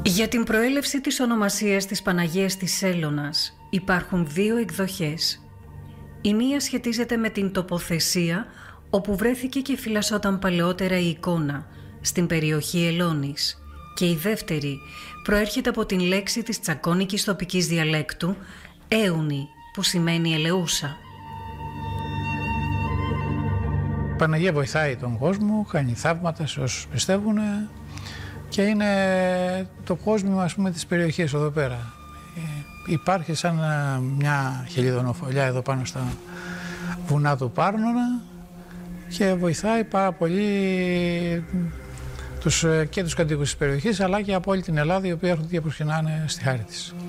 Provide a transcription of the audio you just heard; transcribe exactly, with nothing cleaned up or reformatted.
Για την προέλευση της ονομασίας της Παναγίας της Έλωνας υπάρχουν δύο εκδοχές. Η μία σχετίζεται με την τοποθεσία όπου βρέθηκε και φυλασσόταν παλαιότερα η εικόνα, στην περιοχή Ελώνης, και η δεύτερη προέρχεται από την λέξη της τσακώνικης τοπικής διαλέκτου «έουνη», που σημαίνει ελεούσα. Η Παναγία βοηθάει τον κόσμο, κάνει θαύματα σε όσους πιστεύουν και είναι το κόσμημα, ας πούμε, της περιοχής εδώ πέρα. Ε, υπάρχει σαν μια χελιδονοφολιά εδώ πάνω στα βουνά του Πάρνονα και βοηθάει πάρα πολύ τους, και τους κατοίκους της περιοχής, αλλά και από όλη την Ελλάδα, οι οποίοι έρχονται και προσκυνάνε στη χάρη της.